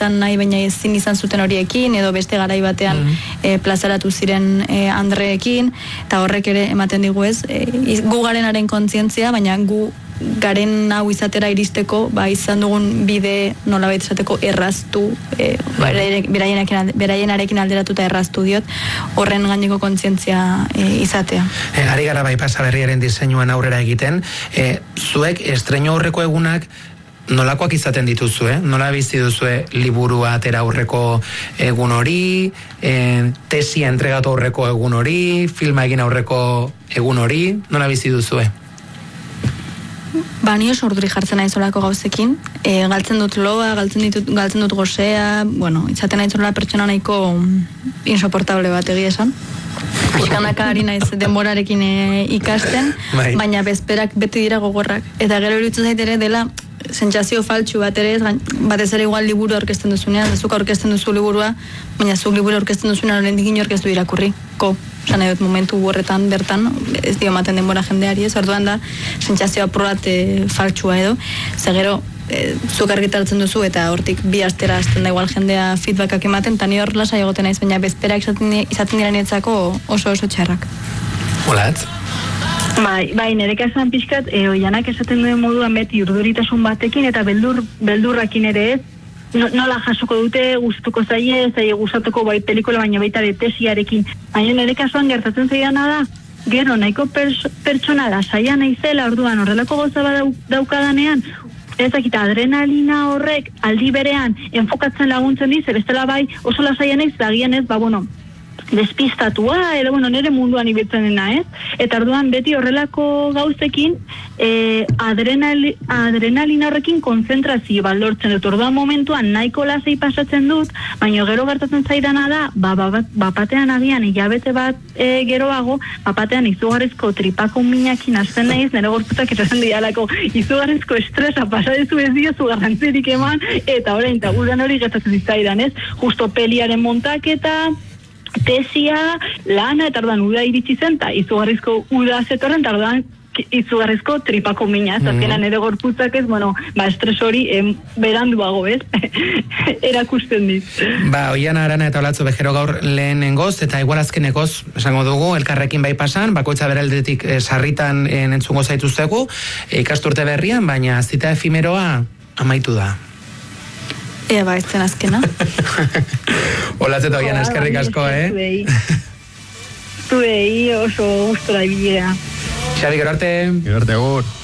izan nahi, baina ezin izan zuten horiekin, edo beste garai batean plazaratu ziren andreekin, eta horrek ere ematen digu ez, gu garenaren kontzientzia, baina gu garen hau izatera iristeko, izan dugun bide nolabait esateko erraztu, beraienarekin alderatuta erraztu diot, horren gaineko kontzientzia izatea. Ari gara bai pasa berriaren diseinuan aurrera egiten, zuek estreno aurreko egunak nolakoak izaten dituzue? Nola bizi duzue liburua atera aurreko egun hori, tesia entregatu aurreko egun hori, filma egin aurreko egun hori, nola bizi duzue? Ni oso urduri jartzen naizolako gauzekin, galtzen dut loa, galtzen dut gozea, izaten naizolako pertsona nahiko insoportable bat egia esan. Pixkanaka ari naiz denborarekin ikasten, baina bezperak beti dira gogorrak. Eta gero iruditzen zait ere dela sentsazio faltsu bat ere, batez ere igual liburu aurkezten duzunean, zuk aurkezten duzu liburua, baina zuk liburu aurkezten duzunean oraindik inor ez du irakurriko. Esan edut momentu horretan bertan, ez dio ematen denbora jendeari, ez orduan da sentsazioa probat faltsua edo, ze gero zuk argitartzen duzu eta hortik 2 astera hasten da igual jendea feedbackak ematen, eta ni hor lasai egoten naiz, baina bezperak izaten dira niretzako oso txarrak. Olatz? Bai, nire kasuan pixkat, Oianak esaten duen moduan beti urduritasun batekin eta beldurrakin ere ez, nola jasoko dute, gustuko zaie gustatuko bai pelikula, baina baita tesiarekin. Baina nire kasuan gertatzen zaidana da, gero nahiko pertsonala saia naizela, orduan horrelako goza daukadanean, ezakita adrenalina horrek aldi berean enfokatzen laguntzen diz, bestela bai oso lasaia naiz, dagian ez, despistatua, edo nire munduan ibiltzen dena, ez? Eta orduan beti horrelako gauzekin adrenalina horrekin konzentrazio baldortzen dut. Orduan momentuan nahiko lasai pasatzen dut, baina gero gertatzen zaidana da, bapatean agian hilabete bat geroago, bapatean izugarrizko tripako minakin hasten naiz, nire gorputzak esaten dialako izugarrizko estresa pasadezu ez diozu garrantzirik eman, eta orain, eta guran hori gertatzen zizaidan, ez? Justo peliaren montaketa, tesia, lana, eta orduan uda iritsi zen, eta izugarrizko uda zetorren, eta orduan izugarrizko tripako mina, ez azkenan ere gorputzak ez, estres hori beranduago, ez? Erakusten dit. Oiana Arana eta Olatzo Bejero gaur lehenengoz, eta igual azkenekoz, esango dugu, elkarrekin bai pasan, bakoitza beraldetik sarritan entzungo zaituztegu, ikasturte berrian, baina zita efimeroa amaitu da. Ez zen azkena. Olatz eta Oiana eskerrik asko, Zuei oso gustora ibilea. Xabi, gero arte. Gero arte, agur.